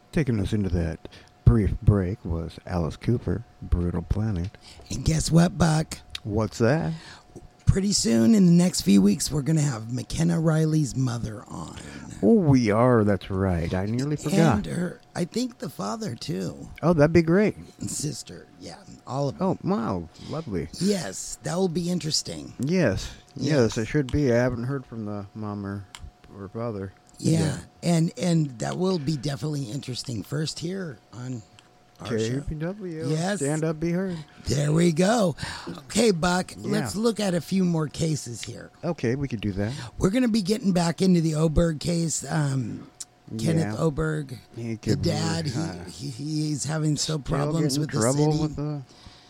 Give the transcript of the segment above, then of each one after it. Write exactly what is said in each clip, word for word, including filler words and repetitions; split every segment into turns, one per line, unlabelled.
Taking us into that brief break was Alice Cooper, Brutal Planet.
And guess what, Buck?
What's that?
Pretty soon, in the next few weeks, we're going to have McKenna Riley's mother on.
Oh, we are. That's right. I nearly forgot.
And her, I think the father, too.
Oh, that'd be great.
And sister. Yeah, all of them.
Oh, wow. Lovely.
Yes, that will be interesting.
Yes. Yes,
Yes.
it should be. I haven't heard from the mom or, or father.
Yeah,
Yeah.
and and that will be definitely interesting. First here on our
K
show.
U P W.
Yes.
Stand up, be heard.
There we go. Okay, Buck,
Yeah.
let's look at a few more cases here.
Okay, we could do that.
We're going to be getting back into the Oberg case. Um, Kenneth
Yeah.
Oberg,
He
the
could
dad,
really, uh,
he, he, he's having so
Still
problems
getting
with the
trouble
city.
with the,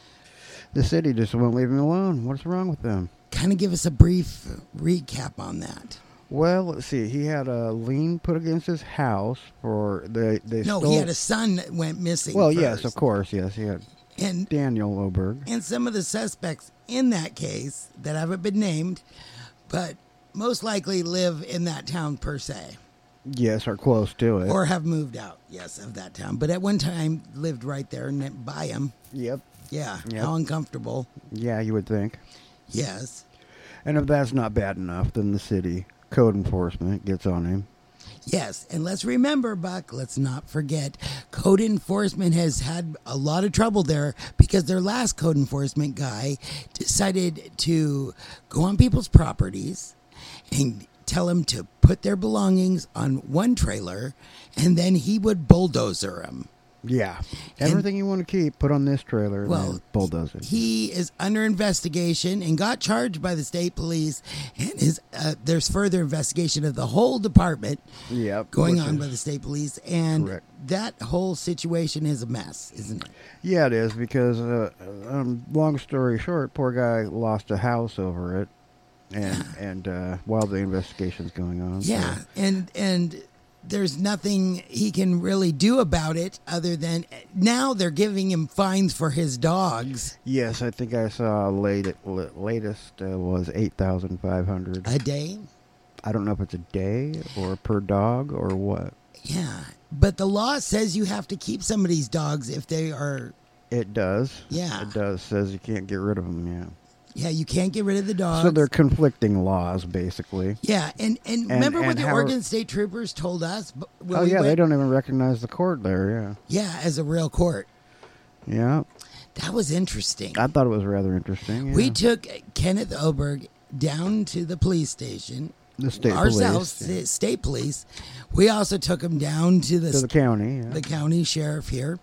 the city just won't leave him alone. What's wrong with them?
Kind of give us a brief recap on that.
Well, let's see. He had a lien put against his house for they they
No,
stole.
he had a son that went missing.
well,
first.
yes, of course, yes. He had
And
Daniel Oberg.
and some of the suspects in that case that haven't been named, but most likely live in that town per se,
Yes, or close to it.
or have moved out. Yes, of that town, but at one time lived right there and by him.
Yep.
Yeah,
Yep.
how uncomfortable.
Yeah, you would think.
Yes.
And if that's not bad enough, then the city code enforcement gets on him.
Yes, and let's remember, Buck, let's not forget, code enforcement has had a lot of trouble there because their last code enforcement guy decided to go on people's properties and tell them to put their belongings on one trailer, and then he would bulldozer them.
Yeah. Everything you want to keep, put on this trailer and
Well,
then bulldoze it.
He is under investigation and got charged by the state police, and is uh, there's further investigation of the whole department
Yep.
going
which
on
is-
by the state police, and
Correct.
that whole situation is a mess, isn't it?
Yeah, it is because, uh, um, long story short, poor guy lost a house over it, and and uh, while the investigation's going on. so-
Yeah, and and there's nothing he can really do about it other than now they're giving him fines for his dogs
Yes, I think I saw late la- latest uh, was eight thousand five hundred.
a day.
I don't know if it's a day or per dog or what.
Yeah, but the law says you have to keep somebody's dogs if they are.
It does.
Yeah.
It does. Says you can't get rid of them. Yeah.
Yeah, you can't get rid of the dogs.
So they're conflicting laws, basically.
Yeah, and, and, remember
and
what the
how-
Oregon State Troopers told us? b- when
Oh
we
yeah, they
went-
don't even recognize the court there.
Yeah, as a real court.
Yeah. Yeah.
That was interesting.
I thought it was rather interesting. Yeah.
We took Kenneth Oberg down to the police station.
the state
Ourselves,
police yeah.
the state police. We also took him down to the,
to the county. Yeah.
the county sheriff here.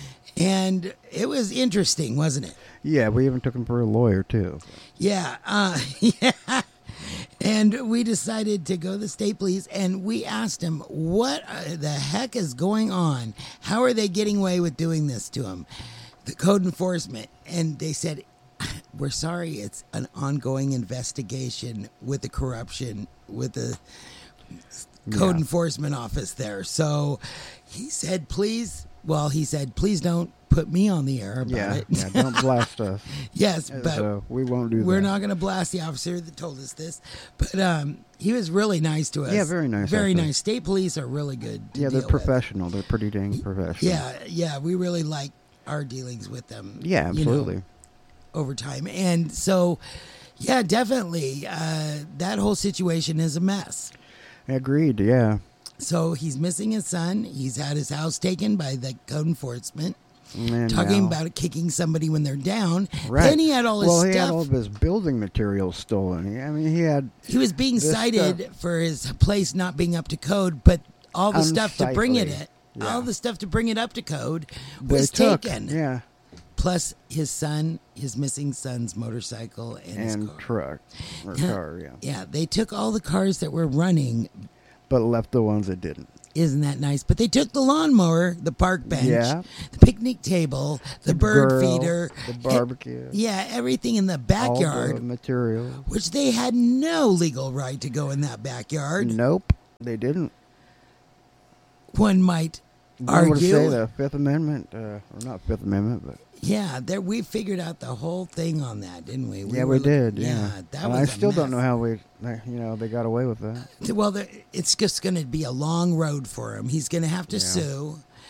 And it was interesting, wasn't it?
yeah, we even took him for a lawyer too.
Yeah. Uh, yeah. And we decided to go to the state police, and we asked him, what uh, the heck is going on? How are they getting away with doing this to him? The code enforcement. And they said, we're sorry, it's an ongoing investigation with the corruption with the code
Yeah.
enforcement office there. So he said, please, well, he said, please don't put me on the air about
Yeah,
it.
yeah. Don't blast us.
Yes,
Uh,
but
so we won't do
we're
that.
not going to blast the officer that told us this. But um, he was really nice to us.
Yeah, very nice,
Very
actually.
nice. State police are really good to
Yeah, they're
deal with.
professional. They're pretty dang professional.
Yeah, yeah, we really like our dealings with them.
Yeah,
you know,
absolutely.
over time. And so, yeah, definitely, uh, that whole situation is a mess.
Agreed. Yeah.
So he's missing his son. He's had his house taken by the code enforcement.
And
Talking
now-
about kicking somebody when they're down.
Right.
Then he had all his
well,
stuff.
he had all of his building materials stolen. He- I mean, he had
He was being
this
cited
stuff-
for his place not being up to code, but all the stuff to bring it,
Unsightly.
it
Yeah.
all the stuff to bring it up to code
they
was
took.
taken.
Yeah,
Plus his son, his missing son's motorcycle and, his
and
car.
truck or
Yeah.
car. Yeah,
Yeah, they took all the cars that were running.
but left the ones that didn't.
Isn't that nice? But they took the lawnmower, the park bench,
Yeah.
the picnic table, the, bird
Grill,
feeder,
the
e-
barbecue,
yeah, everything in the
all the
backyard,
material.
which they had no legal right to go in that backyard.
Nope, they didn't.
One might
I would say
argue.
the Fifth Amendment, uh, or not Fifth Amendment, but
Yeah, there we figured out the whole thing on that, didn't we?
yeah,
were-
we did. Yeah,
that
and
was
I
a
still don't know
mess.
how we, you know, they got away with that.
Well, the, it's just going to be a long road for him. He's going to have to
Yeah.
sue.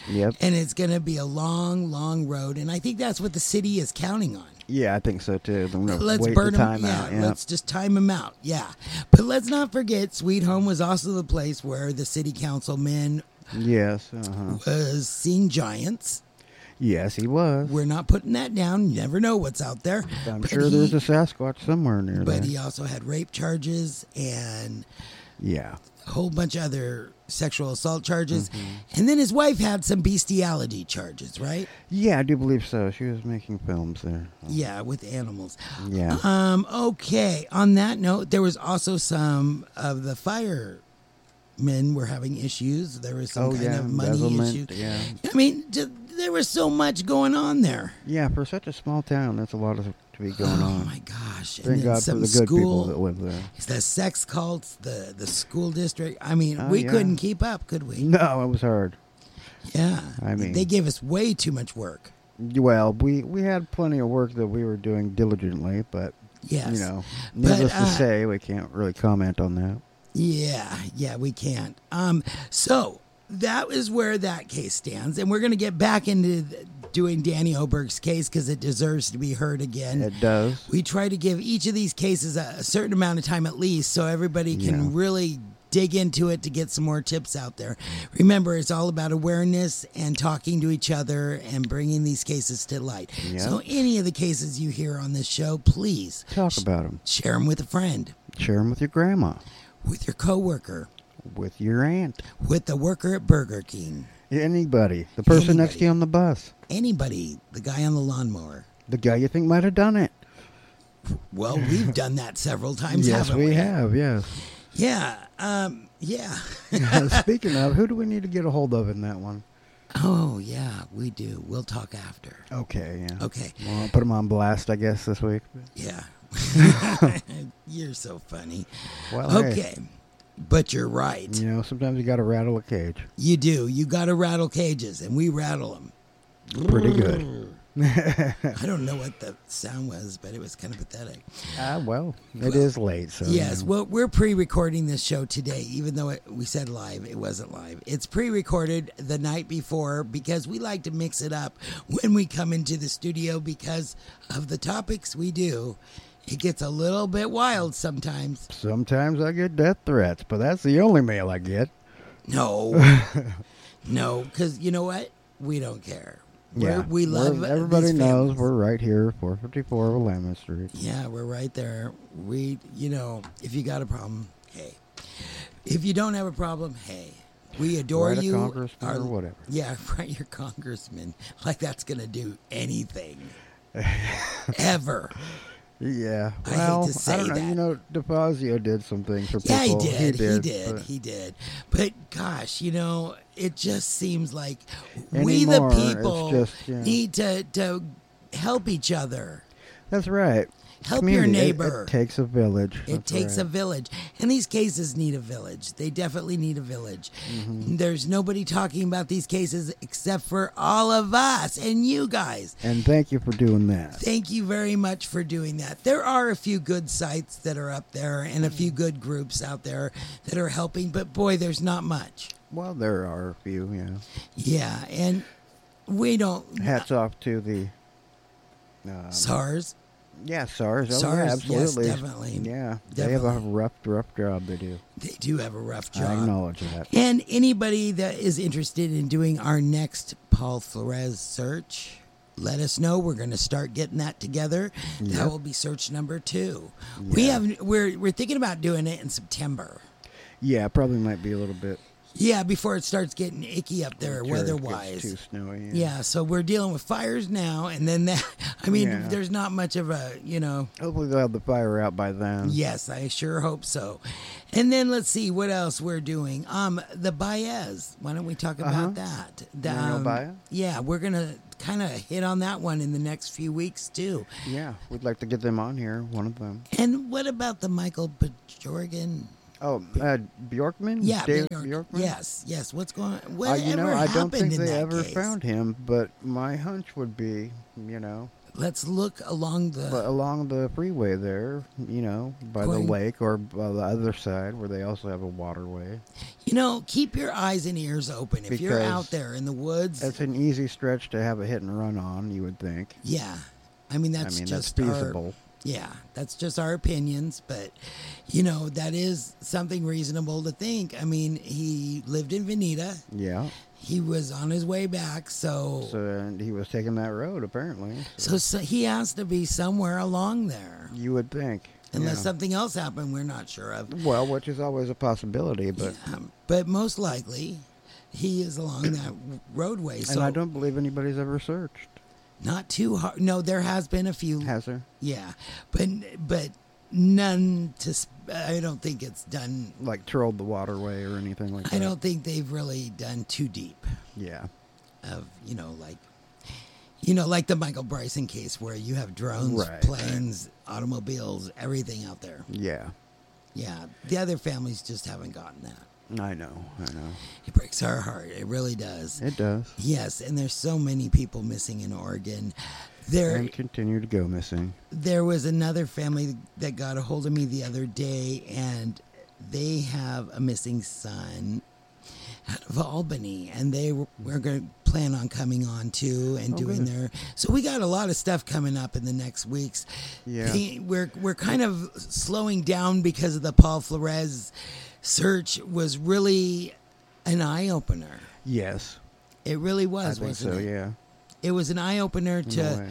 Yep.
And it's going to be a long, long road. And I think that's what the city is counting on.
Yeah, I think so too. I'm gonna
Let's
wait
burn
the
them.
time
Yeah,
out. Yeah.
let's just time them out. Yeah. But let's not forget, Sweet Home was also the place where the city councilman
Yes. Uh-huh.
was seeing giants.
Yes, he was.
We're not putting that down. You never know what's out there.
I'm
But
sure
he-
there's a Sasquatch somewhere near
But
there.
he also had rape charges and
Yeah.
a whole bunch of other sexual assault charges.
Mm-hmm.
And then his wife had some bestiality charges, right?
Yeah, I do believe so. She was making films there.
Yeah, with animals.
Yeah.
Um, okay. On that note, there was also some of the firemen were having issues. There was some
oh
kind
yeah,
of money
embezzlement.
issues.
Yeah.
I mean, just, there was so much going on there.
Yeah, for such a small town, that's a lot of to be going
oh
on.
my gosh! And
Thank
then
God for
some
the good people
school,
that live there.
the sex cults, the the school district. I mean,
Oh,
we
yeah.
couldn't keep up, could we?
No, it was hard.
Yeah.
I mean-
they gave us way too much work.
Well, we we had plenty of work that we were doing diligently, but
Yes.
you know,
But,
needless
uh,
to say, we can't really comment on that.
Yeah, yeah, we can't. Um, so that is where that case stands, and we're going to get back into th- doing Danny Oberg's case because it deserves to be heard again.
It does.
We try to give each of these cases a, a certain amount of time at least, so everybody can
Yeah.
really dig into it to get some more tips out there. Remember, it's all about awareness and talking to each other and bringing these cases to light.
Yep.
So any of the cases you hear on this show, please
Talk about them.
share them with a friend,
Share them with your grandma,
with your coworker,
with your aunt,
with the worker at Burger King,
anybody. The person next to
Anybody.
you on the bus,
anybody, the guy on the lawnmower.
the guy you think might have done it.
Well, we've done that several times,
yes,
haven't we?
we have. Yes.
Yeah, um, yeah.
Speaking of, who do we need to get a hold of in that one?
Oh, yeah, we do. We'll talk after.
Okay. Yeah.
Okay,
Well, I'll put them on blast, I guess, this week.
yeah. You're so funny.
Well, hey,
Okay, but you're right.
you know, sometimes you got to rattle a cage.
You do. You got to rattle cages, and we rattle them.
Pretty good.
I don't know what the sound was, but it was kind of pathetic.
Ah, well, it is late, so
Yes,
you know.
well, we're pre-recording this show today, even though it, we said live. It wasn't live. It's pre-recorded the night before because we like to mix it up when we come into the studio because of the topics we do. It gets a little bit wild sometimes.
Sometimes I get death threats, but that's the only mail I get.
No, no, because you know what? We don't care. We're,
Yeah,
we
we're-
love
Everybody
these
knows
families.
we're right here, four fifty-four Willamette Street.
Yeah, we're right there. We, you know, if you got a problem, hey. If you don't have a problem, hey. We adore
Write a
you.
congressman
Our-
or whatever.
Yeah, write your congressman. Like that's going to do anything. Ever.
Yeah,
I hate
well,
to say
don't know.
that.
You know, DeFazio did some things for
Yeah, he
people.
did. He did. He
but
did. But gosh, you know, it just seems like we the
Anymore, it's
people
just, you know.
need to, to help each other.
That's right.
Help your
Community. It-
neighbor.
It, takes a village.
It
That's
takes a
right.
village. And these cases need a village. They definitely need a village.
Mm-hmm.
There's nobody talking about these cases except for all of us and you guys.
And thank you for doing that.
Thank you very much for doing that. There are a few good sites that are up there and a few good groups out there that are helping, but boy, there's not much.
Well, there are a few, yeah.
Yeah, and we don't.
Hats off to the um,
SARS.
yeah, SARS. Oh,
SARS,
yeah,
yes,
absolutely.
definitely.
Yeah, they have a
Definitely.
rough, rough job. They do.
They do have a rough
I
job.
acknowledge that.
And anybody that is interested in doing our next Paul Flores search, let us know. We're going to start getting that together. That
Yep.
will be search number two. We
Yeah.
have we're we're thinking about doing it in September.
Yeah, probably might be a little bit.
Yeah, before it starts getting icky up there
sure it
weather-wise.
gets too snowy.
Yeah, so we're dealing with fires now, and then that. I mean,
Yeah.
there's not much of a you know.
Hopefully they'll have the fire out by then.
Yes, I sure hope so. And then let's see what else we're doing. Um, the Baez. Why don't we talk about
Uh-huh.
that? The,
Daniel
um,
Baez?
Yeah, we're gonna kind of hit on that one in the next few weeks too.
Yeah, we'd like to get them on here. One of them.
And what about the Michael Bajorgan?
Oh, uh, Bjorkman.
Yeah,
David
Bjork-
Bjorkman.
Yes, yes. What's going?
Uh,
Whatever
you know, I don't
happened
think
in
they
that
ever
case?
found him, but my hunch would be, you know,
let's look along the.
But along the freeway there, you know, by
Going-
the lake or by the other side where they also have a waterway.
You know, keep your eyes and ears open. If you're
Because
out there in the woods,
It's an easy stretch to have a hit and run on, you would think.
yeah. I mean, that's
I mean,
just
that's
our-
feasible.
yeah, that's just our opinions, but you know, that is something reasonable to think. I mean, he lived in Veneta.
Yeah.
He was on his way back, so
So and he was taking that road, apparently.
so, so he has to be somewhere along there.
You would think.
Unless
yeah.
something else happened we're not sure of.
Well, which is always a possibility, but
Um, but most likely, he is along that roadway. So
and I don't believe anybody's ever searched.
not too hard. No, there has been a few.
Has there?
Yeah, but but none to. sp- I don't think it's done.
Like trolled the waterway or anything like that.
I don't think they've really done too deep.
Yeah.
Of you know like. You know, like the Michael Bryson case where you have drones,
Right,
planes, automobiles, everything out there.
Yeah.
Yeah, the other families just haven't gotten that.
I know. I know.
It breaks our heart. It really does.
It does.
Yes, and there's so many people missing in Oregon. There,
And continue to go missing.
there was another family that got a hold of me the other day, and they have a missing son out of Albany, and they were, we're going to plan on coming on too and
Oh,
doing
good.
their. So we got a lot of stuff coming up in the next weeks.
Yeah.
They- we're we're kind of slowing down because of the Paul Flores search was really an eye opener.
Yes.
It really
I
was,
think
wasn't
so,
it?
yeah.
It was an eye opener
In a
to
way.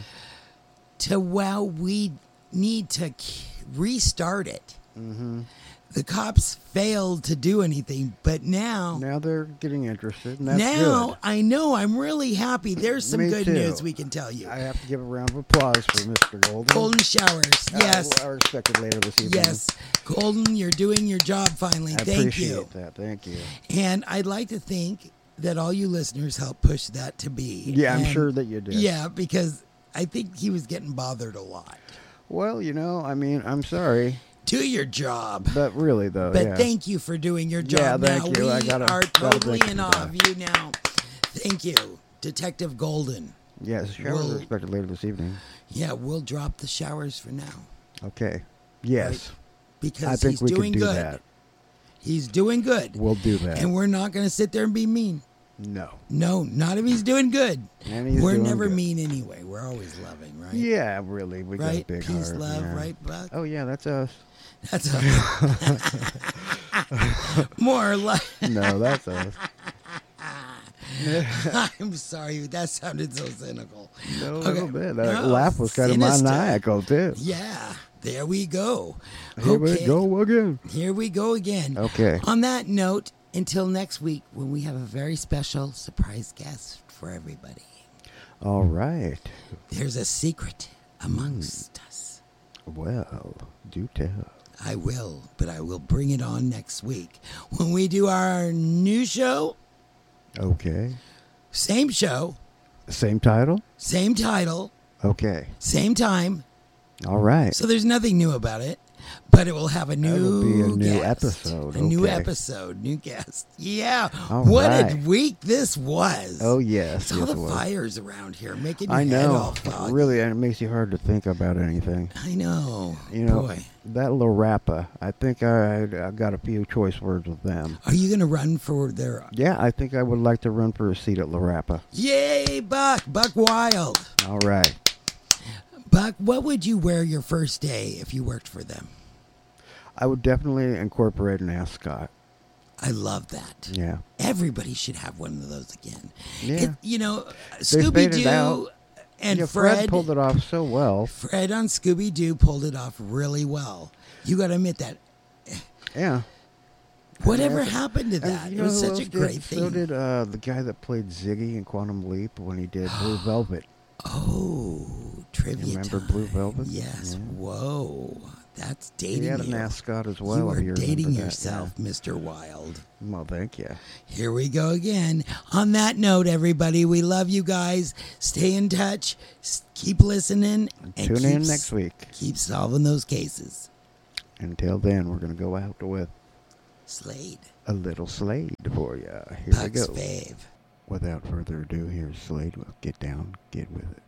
to wow, we need to k- restart it.
Mm-hmm.
The cops failed to do anything, but now,
Now they're getting interested, and that's
now
good.
I know I'm really happy. There's some
Me
good
too.
news we can tell you.
I have to give a round of applause for Mister Golden.
Golden showers,
Uh,
yes,
are expected later this evening.
yes. Golden, you're doing your job finally.
I
Thank
appreciate
you.
that. Thank you.
And I'd like to think that all you listeners helped push that to be.
Yeah, I'm
And-
sure that you did.
Yeah, because I think he was getting bothered a lot.
Well, you know, I mean, I'm sorry,
Do your job.
but really though,
But
yeah.
thank you for doing your job.
Yeah, thank
now
you.
we
I gotta-
are
gotta
totally
thank
in
you
awe
for
of you now. Thank you, Detective Golden.
Yes, showers
We'll-
are expected later this evening.
Yeah, we'll drop the showers for now
Okay. Yes,
because
I think
he's
we
doing
can do
good.
that.
He's doing good,
We'll do that.
and we're not going to sit there and be mean.
no.
No, not if he's doing good.
And he's
we're
doing
never
good.
mean anyway. We're always loving, right?
Yeah, really. We got a
Right?
big
Peace,
heart.
love,
yeah.
right, Buck?
Oh yeah, that's us.
That's more or less.
No, that's us.
I'm sorry, that sounded so cynical.
No, a
Okay.
little bit. That
No,
laugh was kind
sinister.
of maniacal too.
Yeah, there we go.
Here
okay,
we go again.
Here we go again.
Okay.
On that note, until next week when we have a very special surprise guest for everybody.
All right.
There's a secret amongst us.
Well, do tell.
I will, but I will bring it on next week when we do our new show.
Okay.
Same show,
Same title?
same title,
Okay.
same time.
All right.
So there's nothing new about it, but it will have a new
That'll be a new
guest.
episode,
A new
okay.
episode, new guest. Yeah.
All
what
right.
a week this was.
Oh, yes.
It's all
yes,
the
it was.
fires around here making your
I
head
know.
all foggy.
Really, and it makes you hard to think about anything.
I know.
You know,
Boy.
that Larapa, I think I, I got a few choice words with them.
Are you going to run for their...
Yeah, I think I would like to run for a seat at Larapa.
Yay, Buck. Buck Wild.
All right.
Buck, what would you wear your first day if you worked for them?
I would definitely incorporate an ascot.
I love that.
Yeah.
Everybody should have one of those again.
Yeah.
It- you know,
faded
Scooby-Doo
out.
and
yeah,
Fred...
Fred pulled it off so well.
Fred on Scooby-Doo pulled it off really well. You got to admit that.
Yeah.
Whatever
And-
happened to
and
that?
you
It
know
was
who
such a
else did?
great thing.
So did uh, the guy that played Ziggy in Quantum Leap when he did Blue Velvet.
Oh, trivia
remember
time.
Blue Velvet?
Yes.
Yeah.
Whoa. That's dating
He had
you.
an ascot as well.
you
if
are
remember
dating
that,
yourself, Mister Wild.
yeah. Well, thank you.
Here we go again. On that note, everybody, we love you guys. Stay in touch. S- Keep listening. And
Tune
keep
in
s-
next week.
Keep solving those cases.
Until then, we're going to go out with
Slade.
a little Slade for you. Here
Puck's
we go.
fave.
Without further ado, here's Slade. Well, get down, get with it.